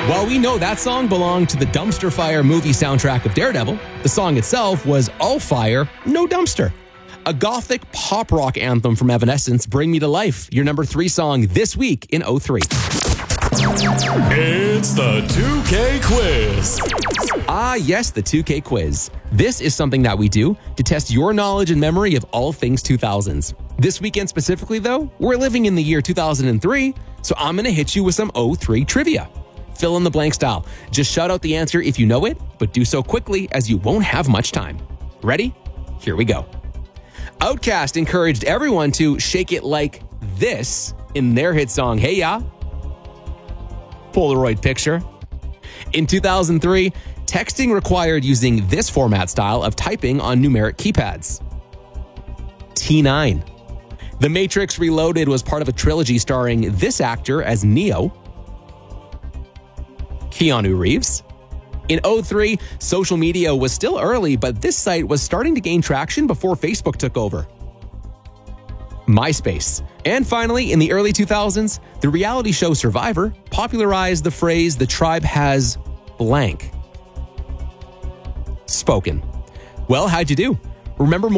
While we know that song belonged to the Dumpster Fire movie soundtrack of Daredevil, the song itself was all fire, no dumpster. A gothic pop rock anthem from Evanescence, Bring Me to Life, your number 3 song this week in 03. It's the 2K quiz. Ah, yes, the 2K quiz. This is something that we do to test your knowledge and memory of all things 2000s. This weekend specifically, though, we're living in the year 2003, so I'm going to hit you with some 03 trivia. Fill in the blank style. Just shout out the answer if you know it, but do so quickly as you won't have much time. Ready? Here we go. Outkast encouraged everyone to shake it like this in their hit song, Hey Ya. Polaroid picture. In 2003, texting required using this format style of typing on numeric keypads. T9. The Matrix Reloaded was part of a trilogy starring this actor as Neo. Keanu Reeves. In 03, social media was still early, but this site was starting to gain traction before Facebook took over. MySpace. And finally, in the early 2000s, the reality show Survivor popularized the phrase, the tribe has blank. Spoken. Well, how'd you do? Remember more